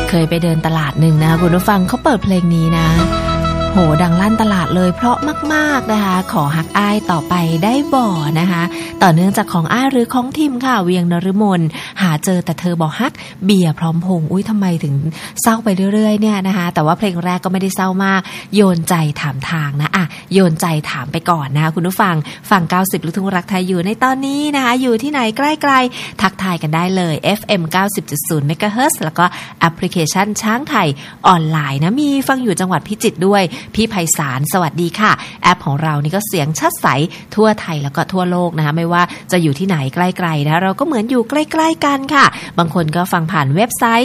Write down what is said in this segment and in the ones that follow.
เคยไปเดินตลาดหนึ่งนะคุณผู้ฟังเขาเปิดเพลงนี้นะโหดังลั่นตลาดเลยเพราะมากๆนะคะขอฮักอ้ายต่อไปได้บ่นะคะต่อเนื่องจากของอ้ายหรือของทิมค่ะเวียงนฤมลหาเจอแต่เธอบอกฮักเบียร์พร้อมพงษ์อุ้ยทำไมถึงเศร้าไปเรื่อยๆเนี่ยนะคะแต่ว่าเพลงแรกก็ไม่ได้เศร้ามากโยนใจถามทางนะโยนใจถามไปก่อนนะคะคุณผู้ฟังฟัง90ลูกทุ่งรักไทยอยู่ในตอนนี้นะคะอยู่ที่ไหนใกล้ๆทักทายกันได้เลย FM 90.0 MHz แล้วก็แอปพลิเคชันช้างไทยออนไลน์นะมีฟังอยู่จังหวัดพิจิตรด้วยพี่ไพศาลสวัสดีค่ะแอปของเรานี่ก็เสียงชัดใสทั่วไทยแล้วก็ทั่วโลกนะคะไม่ว่าจะอยู่ที่ไหนใกล้ๆนะเราก็เหมือนอยู่ใกล้ๆกันค่ะบางคนก็ฟังผ่านเว็บไซต์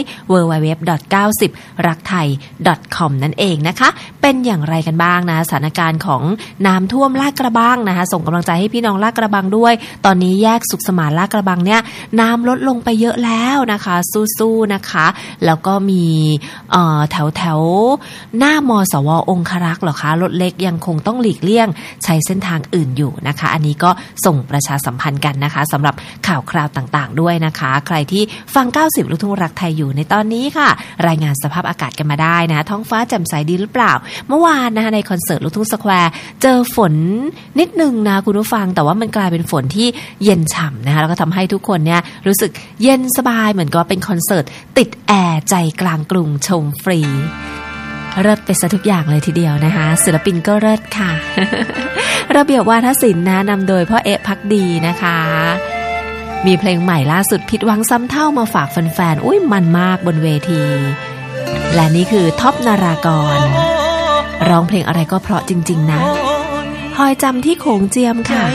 www.90rakthai.com นั่นเองนะคะเป็นอย่างไรกันบ้างนะสถานการณ์ของน้ำท่วมลาดกระบังนะคะส่งกำลังใจให้พี่น้องลาดกระบังด้วยตอนนี้แยกสุขสมานลาดกระบังเนี่ยน้ำลดลงไปเยอะแล้วนะคะสู้ๆนะคะแล้วก็มีแถวหน้ามสวองครักษ์เหรอคะรถเล็กยังคงต้องหลีกเลี่ยงใช้เส้นทางอื่นอยู่นะคะอันนี้ก็ส่งประชาสัมพันธ์กันนะคะสำหรับข่าวคราวต่างๆด้วยนะคะใครที่ฟัง90ลูกทุ่งรักไทยอยู่ในตอนนี้ค่ะรายงานสภาพอากาศกันมาได้นะท้องฟ้าแจ่มใสดีหรือเปล่าเมื่อวานนะคะในคอนเสิร์ตลูกทุ่งสแควร์เจอฝนนิดนึงนะคุณผู้ฟังแต่ว่ามันกลายเป็นฝนที่เย็นฉ่ำนะคะแล้วก็ทำให้ทุกคนเนี่ยรู้สึกเย็นสบายเหมือนกับเป็นคอนเสิร์ตติดแอร์ใจกลางกรุงชมฟรีเลิศไปซะทุกอย่างเลยทีเดียวนะคะศิลปินก็เลิศค่ะ ระเบียบวาทศิลป์นะนำโดยพ่อเอ๊ะภักดีนะคะมีเพลงใหม่ล่าสุดผิดหวังซ้ำเท่ามาฝากแฟนๆอุ้ยมันมากบนเวทีและนี่คือท็อปนารากรร้องเพลงอะไรก็เพราะจริงๆนะหอยจำที่โขงเจียมค่ะ